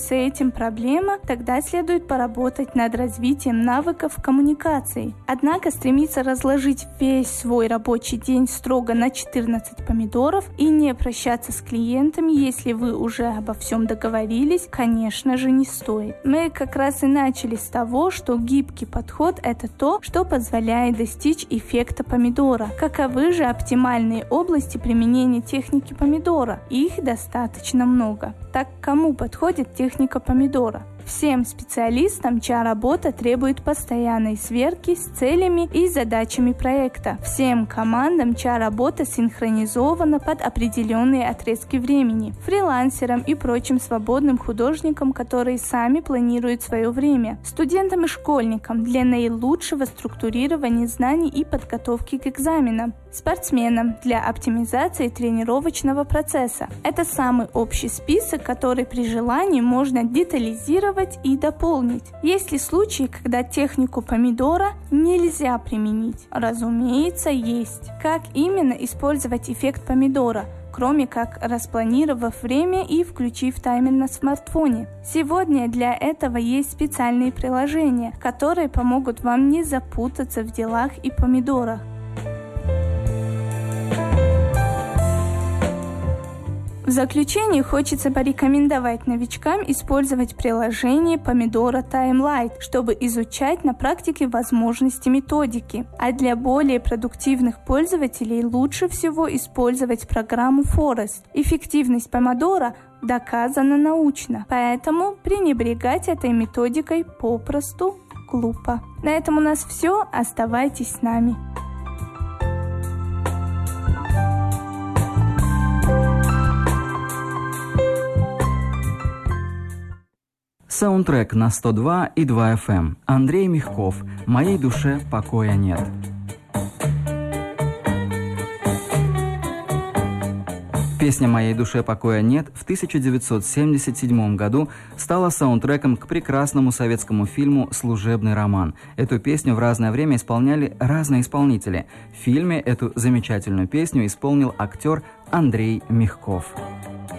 с этим проблема, тогда следует поработать над развитием навыков коммуникации. Однако стремиться разложить весь свой рабочий день строго на 14 помидоров и не прощаться с клиентами, если вы уже обо всем договорились, конечно же, не стоит. Мы как раз и начали с того, что гибкий подход – это то, что позволяет достичь эффекта помидора. Каковы же оптимальные области применения техники помидора? Их достаточно много. Так, кому подходит техника помидора? Всем специалистам, чья работа требует постоянной сверки с целями и задачами проекта. Всем командам, чья работа синхронизована под определенные отрезки времени. Фрилансерам и прочим свободным художникам, которые сами планируют свое время. Студентам и школьникам для наилучшего структурирования знаний и подготовки к экзаменам. Спортсменам для оптимизации тренировочного процесса. Это самый общий список, который при желании можно детализировать и дополнить. Есть ли случаи, когда технику помидора нельзя применить? Разумеется, есть. Как именно использовать эффект помидора, кроме как распланировав время и включив таймер на смартфоне? Сегодня для этого есть специальные приложения, которые помогут вам не запутаться в делах и помидорах. В заключение хочется порекомендовать новичкам использовать приложение Pomodoro Time-Lite, чтобы изучать на практике возможности методики. А для более продуктивных пользователей лучше всего использовать программу Forest. Эффективность помидора доказана научно, поэтому пренебрегать этой методикой попросту глупо. На этом у нас все. Оставайтесь с нами. Саундтрек на 102,2 FM. Андрей Мягков. «Моей душе покоя нет». Песня «Моей душе покоя нет» в 1977 году стала саундтреком к прекрасному советскому фильму «Служебный роман». Эту песню в разное время исполняли разные исполнители. В фильме эту замечательную песню исполнил актер Андрей Мягков.